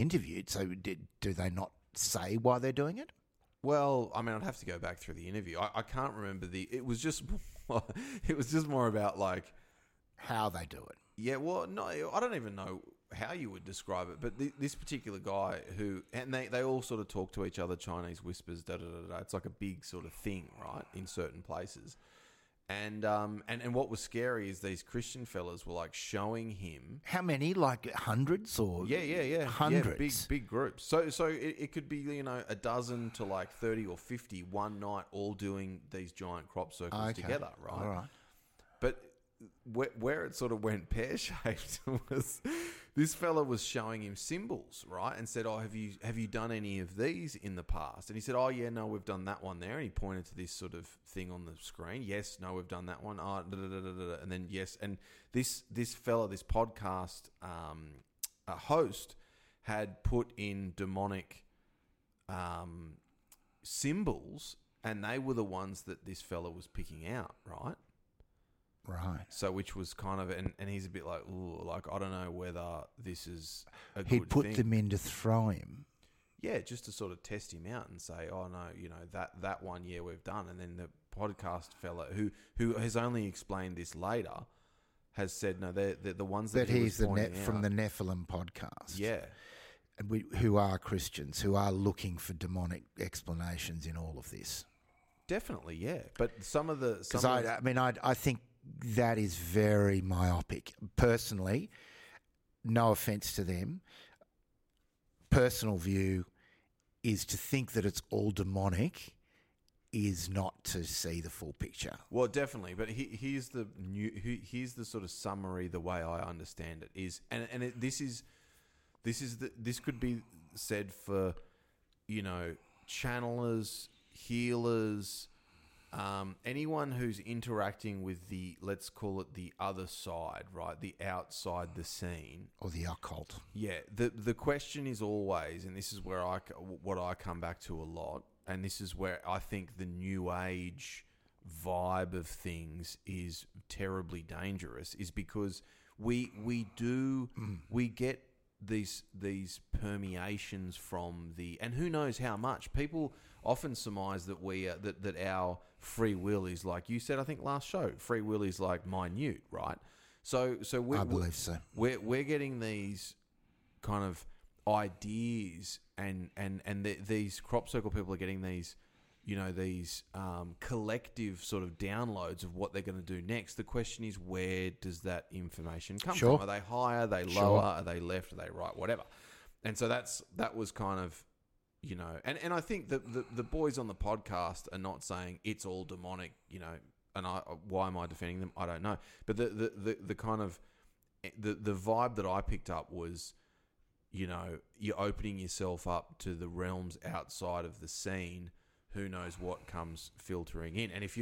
interviewed. So do they not say why they're doing it? Well, I mean, I'd have to go back through the interview. I can't remember it was just more about like How they do it. yeah. Well, no, I don't even know how you would describe it. But this particular guy and they all sort of talk to each other, Chinese whispers, da da da da. It's like a big sort of thing, right, in certain places. And what was scary is these Christian fellas were like showing him. How many? Like hundreds or Yeah. hundreds? Yeah, big groups. So it could be a dozen to like 30 or 50 one night, all doing these giant crop circles together, right? All right. But where it sort of went pear-shaped was this fella was showing him symbols, right? And said, have you done any of these in the past? And he said, oh, yeah, no, we've done that one there. And he pointed to this sort of thing on the screen. Yes, no, we've done that one. Oh, da, da, da, da, da. And then, yes. And this fella, this podcast host, had put in demonic symbols, and they were the ones that this fella was picking out, right? Right. So, which was kind of, and he's a bit like, ooh, like, I don't know whether this is a He'd good put thing. them in to throw him. Yeah, just to sort of test him out and say, oh, no, that one, yeah, we've done. And then the podcast fella, who has only explained this later, has said, no, they're the ones that he he's was pointing out. from the Nephilim podcast. Yeah. And who are Christians, who are looking for demonic explanations in all of this. Definitely, yeah. But some of the... Because I think that is very myopic. Personally, no offence to them, personal view is to think that it's all demonic is not to see the full picture. Well, definitely, but here's the sort of summary. The way I understand it is, this could be said for, channelers, healers, anyone who's interacting with let's call it the other side, right? The outside the scene. Or the occult. Yeah. The question is always, and this is where what I come back to a lot, and this is where I think the new age vibe of things is terribly dangerous, is because we get these permeations from and who knows how much. People often surmise that that our free will is, like you said, I think last show, free will is like minute, right? So I believe so. We're getting these kind of ideas, and these crop circle people are getting these, these collective sort of downloads of what they're going to do next. The question is, where does that information come Sure. from? Are they higher? Are they lower? Sure. Are they left? Are they right? Whatever. And so that was kind of, and I think that the boys on the podcast are not saying it's all demonic, and why am I defending them? I don't know. But the kind of the vibe that I picked up was, you're opening yourself up to the realms outside of the scene. Who knows what comes filtering in? And if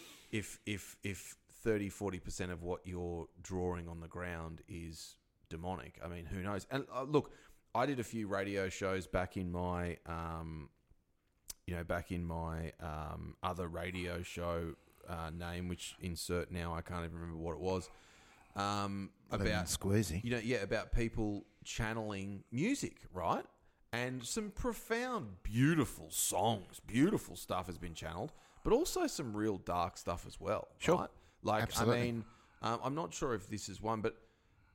30-40% of what you're drawing on the ground is demonic, I mean, who knows? And look, I did a few radio shows back in my other radio show name, which insert now, I can't even remember what it was. About Squeezy. About people channeling music, right? And some profound, beautiful songs, beautiful stuff has been channeled, but also some real dark stuff as well. Sure. Right? Like, absolutely. I mean, I'm not sure if this is one, but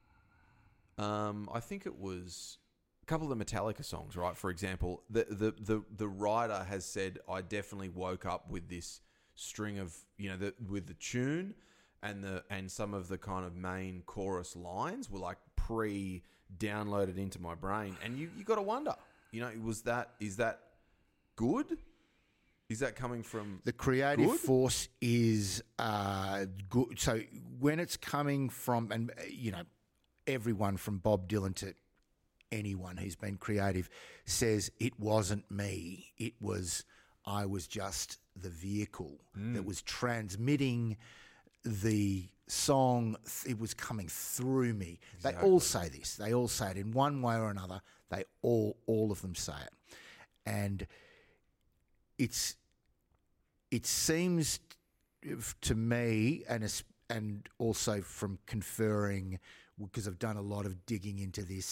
I think it was a couple of the Metallica songs, right? For example, the writer has said, I definitely woke up with this string of, with the tune and some of the kind of main chorus lines were like pre-downloaded into my brain. And you got to wonder, is that good? Is that coming from the creative good? Force is good. So when it's coming from, and everyone from Bob Dylan to anyone who's been creative says it wasn't me. I was just the vehicle that was transmitting the song. It was coming through me. Exactly. They all say this. They all say it in one way or another. They all of them say it. And it seems to me, and also from conferring, because I've done a lot of digging into this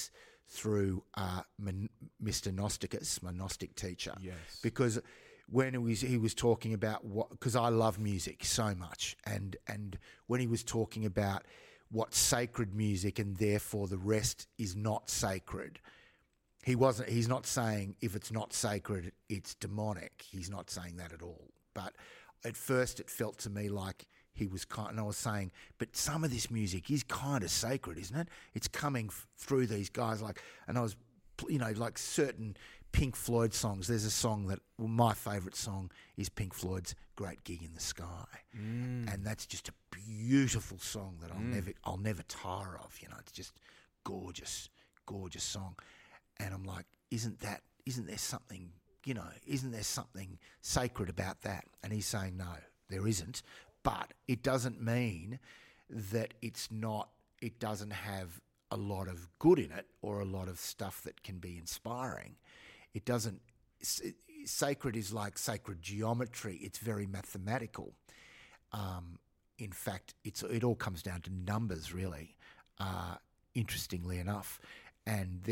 through Mr. Gnosticus, my Gnostic teacher. Yes. Because when he was talking about because I love music so much, and when he was talking about what's sacred music and therefore the rest is not sacred, he's not saying if it's not sacred, it's demonic. He's not saying that at all. But at first it felt to me like he was and I was saying, but some of this music is kind of sacred, isn't it? It's coming through these guys and I was, like certain Pink Floyd songs. There's a song my favourite song is Pink Floyd's Great Gig in the Sky. And that's just a beautiful song that I'll never tire of. It's just gorgeous song. And I'm like, isn't there something, isn't there something sacred about that? And he's saying, no, there isn't. But it doesn't mean that it doesn't have a lot of good in it or a lot of stuff that can be inspiring. It doesn't. Sacred is like sacred geometry. It's very mathematical. In fact, it all comes down to numbers, really. Interestingly enough, and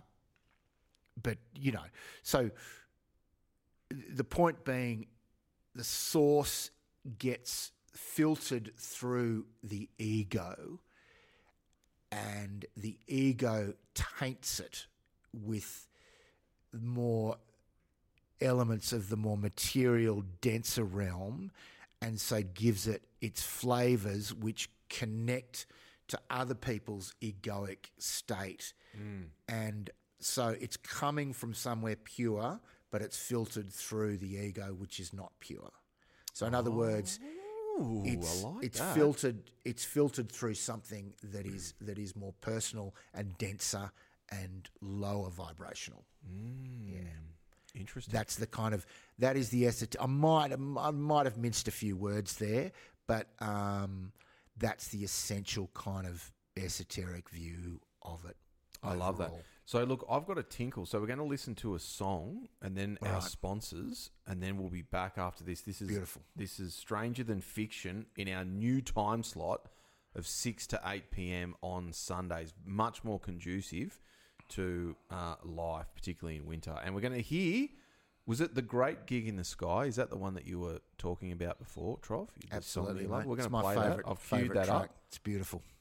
so the point being, the source gets filtered through the ego, and the ego taints it with more elements of the more material, denser realm, and so gives it its flavours which connect to other people's egoic state. And so it's coming from somewhere pure, but it's filtered through the ego, which is not pure. So in other words, it's filtered through something that is more personal and denser and lower vibrational. Yeah. Interesting. That is the esoteric. I might have minced a few words there, but that's the essential kind of esoteric view of it. I love that. So look, I've got a tinkle. So we're going to listen to a song and then our sponsors, and then we'll be back after this. This is beautiful. This is Stranger Than Fiction in our new time slot of 6 to 8 p.m. on Sundays. Much more conducive to life, particularly in winter. And we're going to hear, was it The Great Gig in the Sky? Is that the one that you were talking about before, Troff? Absolutely, mate. We're going to play that. I've queued that track. up. It's beautiful.